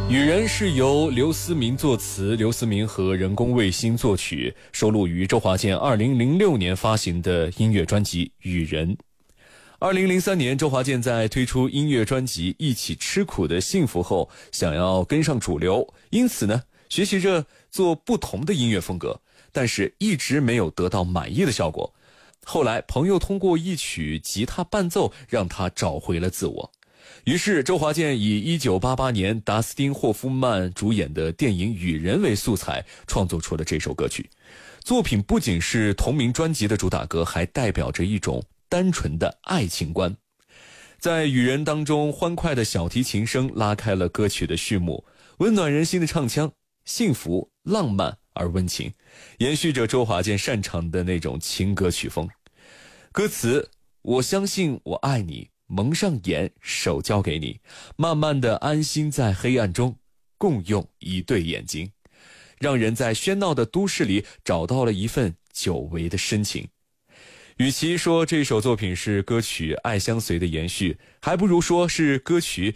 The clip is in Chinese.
《雨人》是由刘思明作词，刘思明和人工卫星作曲，收录于周华健2006年发行的音乐专辑《雨人》。2003年，周华健在推出音乐专辑《一起吃苦的幸福》后，想要跟上主流，因此呢，学习着做不同的音乐风格，但是一直没有得到满意的效果。后来，朋友通过一曲吉他伴奏，让他找回了自我。于是周华健以1988年达斯汀·霍夫曼主演的电影《雨人》为素材，创作出了这首歌曲。作品不仅是同名专辑的主打歌，还代表着一种单纯的爱情观。在《雨人》当中，欢快的小提琴声拉开了歌曲的序幕，温暖人心的唱腔，幸福、浪漫而温情，延续着周华健擅长的那种情歌曲风。歌词：我相信我爱你，蒙上眼，手交给你，慢慢地安心在黑暗中，共用一对眼睛，让人在喧闹的都市里找到了一份久违的深情。与其说这首作品是歌曲《爱相随》的延续，还不如说是歌曲